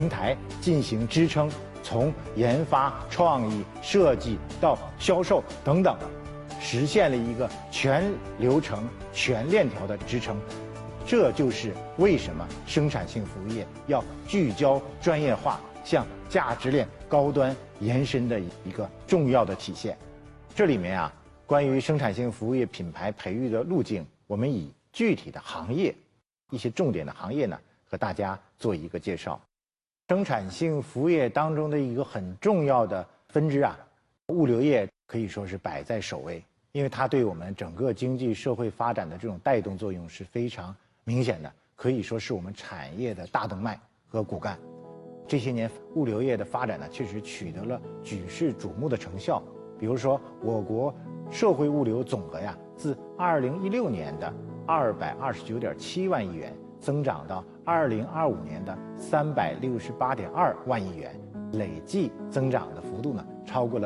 平台进行支撑，从研发、创意、设计到销售等等，实现了一个全流程、全链条的支撑。这就是为什么生产性服务业要聚焦专业化，向价值链高端延伸的一个重要的体现。这里面啊，关于生产性服务业品牌培育的路径，我们以具体的行业、一些重点的行业呢，和大家做一个介绍。生产性服务业当中的一个很重要的分支啊，物流业可以说是摆在首位，因为它对我们整个经济社会发展的这种带动作用是非常明显的，可以说是我们产业的大动脉和骨干。这些年物流业的发展呢，确实取得了举世瞩目的成效。比如说，我国社会物流总额呀，自2016年的229.7万亿元增长到2025年的368.2万亿元，累计增长的幅度呢超过了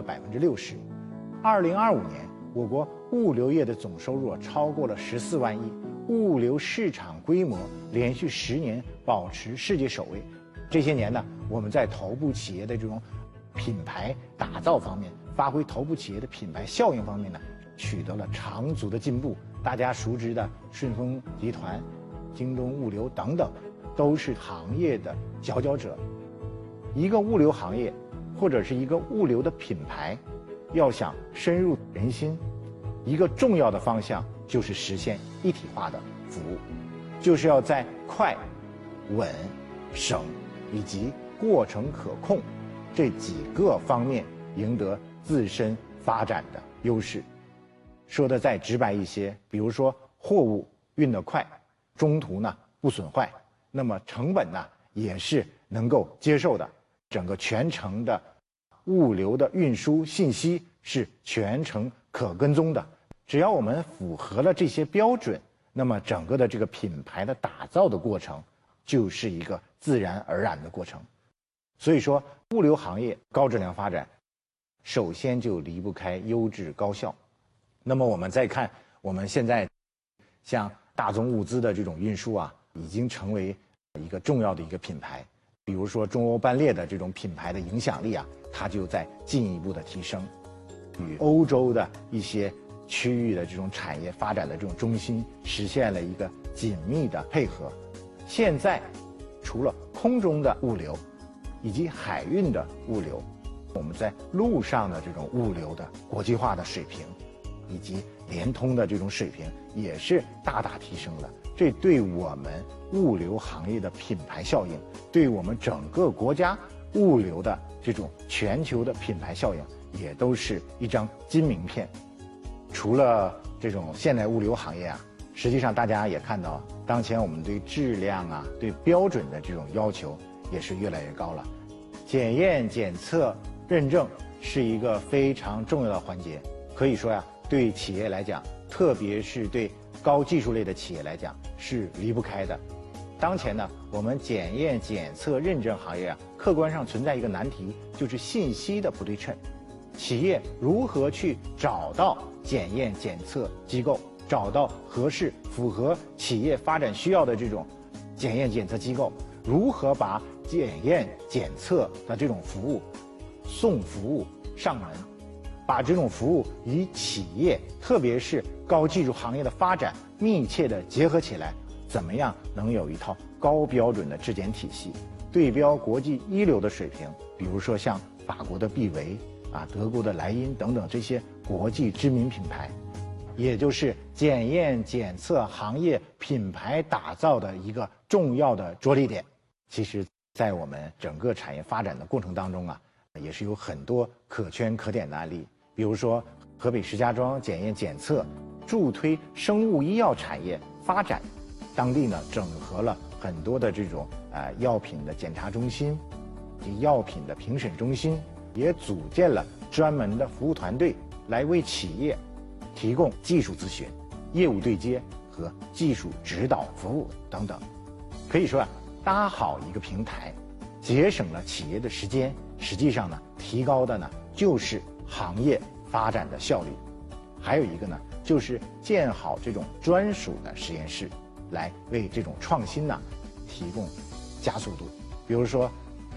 60%。2025年，我国物流业的总收入超过了14万亿，物流市场规模连续10年保持世界首位。这些年呢，我们在头部企业的这种品牌打造方面，发挥头部企业的品牌效应方面呢，取得了长足的进步。大家熟知的顺丰集团、京东物流等等，都是行业的佼佼者。一个物流行业或者是一个物流的品牌，要想深入人心，一个重要的方向就是实现一体化的服务，就是要在快、稳、省以及过程可控这几个方面赢得自身发展的优势。说的再直白一些，比如说货物运得快，中途呢不损坏，那么成本呢也是能够接受的，整个全程的物流的运输信息是全程可跟踪的。只要我们符合了这些标准，那么整个的这个品牌的打造的过程就是一个自然而然的过程。所以说，物流行业高质量发展，首先就离不开优质高效。那么我们再看，我们现在像大宗物资的这种运输啊，已经成为一个重要的一个品牌。比如说中欧班列的这种品牌的影响力啊，它就在进一步的提升，与欧洲的一些区域的这种产业发展的这种中心实现了一个紧密的配合。现在除了空中的物流以及海运的物流，我们在陆上的这种物流的国际化的水平以及联通的这种水平也是大大提升了。这对我们物流行业的品牌效应，对我们整个国家物流的这种全球的品牌效应，也都是一张金名片。除了这种现代物流行业啊，实际上大家也看到，当前我们对质量啊、对标准的这种要求也是越来越高了。检验、检测、认证是一个非常重要的环节，可以说呀，对企业来讲，特别是对高技术类的企业来讲是离不开的。当前呢，我们检验、检测、认证行业啊，客观上存在一个难题，就是信息的不对称。企业如何去找到检验检测机构，找到合适符合企业发展需要的这种检验检测机构，如何把检验检测的这种服务送服务上门，把这种服务与企业特别是高技术行业的发展密切的结合起来，怎么样能有一套高标准的质检体系，对标国际一流的水平，比如说像法国的必维啊、德国的莱茵等等这些国际知名品牌，也就是检验检测行业品牌打造的一个重要的着力点。其实在我们整个产业发展的过程当中啊，也是有很多可圈可点的案例。比如说河北石家庄检验检测助推生物医药产业发展，当地呢整合了很多的这种药品的检查中心及药品的评审中心，也组建了专门的服务团队来为企业提供技术咨询、业务对接和技术指导服务等等。可以说啊，搭好一个平台，节省了企业的时间，实际上呢，提高的呢就是行业发展的效率。还有一个呢，就是建好这种专属的实验室，来为这种创新呢提供加速度。比如说